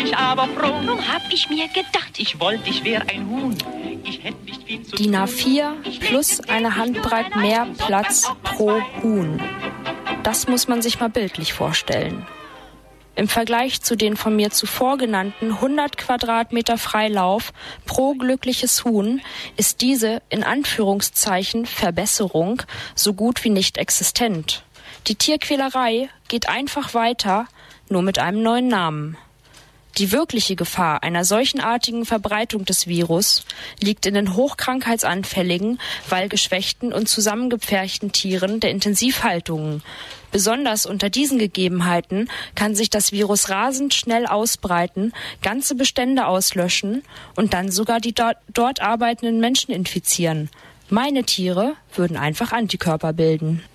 ich aber froh. Nun hab ich mir gedacht, ich wollte, ich wär ein Huhn. Ich hätte nicht viel zu tun. DIN A4 plus eine Handbreit mehr Platz pro Huhn. Das muss man sich mal bildlich vorstellen. Im Vergleich zu den von mir zuvor genannten 100 Quadratmeter Freilauf pro glückliches Huhn ist diese in Anführungszeichen Verbesserung so gut wie nicht existent. Die Tierquälerei geht einfach weiter, nur mit einem neuen Namen. Die wirkliche Gefahr einer solchenartigen Verbreitung des Virus liegt in den hochkrankheitsanfälligen, weil geschwächten und zusammengepferchten Tieren der Intensivhaltungen. Besonders unter diesen Gegebenheiten kann sich das Virus rasend schnell ausbreiten, ganze Bestände auslöschen und dann sogar die dort arbeitenden Menschen infizieren. Meine Tiere würden einfach Antikörper bilden.